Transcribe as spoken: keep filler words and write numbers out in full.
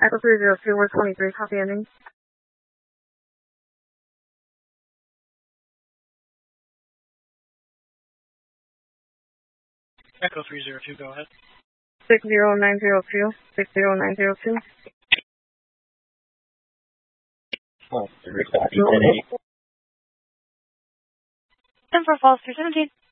Echo three zero two, we're twenty-three, copy ending. Echo three zero two, go ahead. six zero nine zero two, six zero nine zero two. Oh, three copy ten eight. ten for false three seventeen.